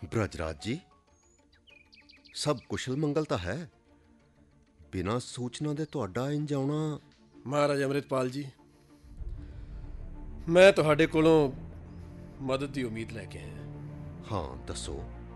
ब्रजराज जी, सब कुशल मंगल तो है। बिना सूचना दे तुहाडा इंज आउणा। महाराज अमृतपाल जी, मैं तुहाडे कोलों मदद की उम्मीद लैके आया। हाँ दसो।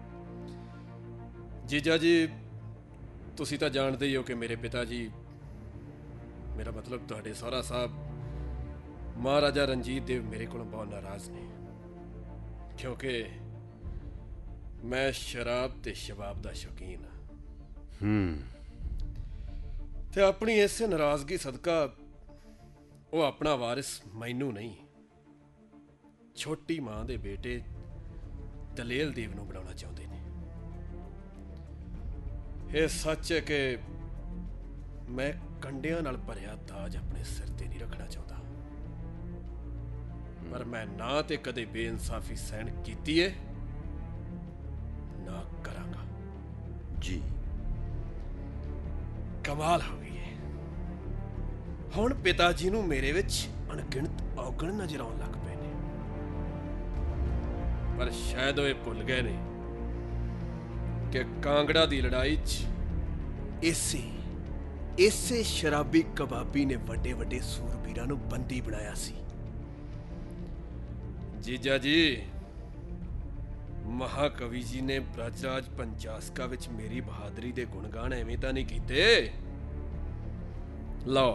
जीजा जी, तुसी तो जानते ही हो कि मेरे पिता जी, मेरा मतलब तुहाडे सौहरा साहब महाराजा रंजीत देव मेरे कोलों बहुत नाराज ने, क्योंकि मैं शराब ते शबाब दा शौकीन हाँ। ते अपनी इस नाराजगी सदका वो अपना वारिस मैनू नहीं, छोटी मां दे बेटे दलेल देव नूं बनाउणा चाहुंदे ने। यह सच है कि मैं कंडियां नाल भरिया ताज अपने सिर ते नहीं रखना चाहता, पर मैं ना ते कदे बेइंसाफी सहन कीती है ना करांगा। जी कमाल हो गई है। हुण पिता जी नूं मेरे विच अणगिणत औगण नजर आउण लग पए ने, पर शायद वो भुल गए ने कि कांगड़ा दी लड़ाई च इसे शराबी कबाबी ने वड्डे वड्डे सूरबीरां नूं बंदी बनाया सी। जीजा जी, महाकवि जी ने ब्रजराज पंचासका विच मेरी बहादरी दे गुणगान एवें तां नहीं कीते। लो,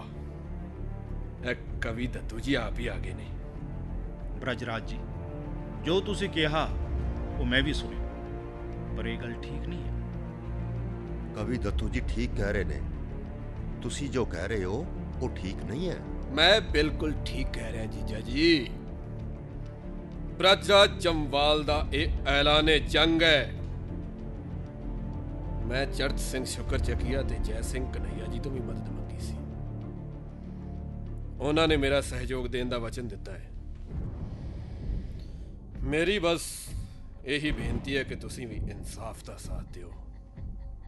कवि दत्तू जी आप ही आ गए ने। ब्रजराज जी, जो तुसी कहा वो मैं भी सुनिया, पर यह गल ठीक नहीं है। कवि दत्तू जी ठीक कह रहे ने। तुसी जो कह रहे हो वो ठीक नहीं है। मैं बिल्कुल ठीक कह रहा जीजा जी। ब्रजराज जमवाल दा यह ऐलाने जंग है। मैं चरत सिंह शुकर चकिया ते जय सिंह कन्हैया जी तो भी मदद मंगी सी। उन्होंने मेरा सहयोग देने का वचन दिता है। मेरी बस यही बेनती है कि तुसी भी इंसाफ का साथ दियो।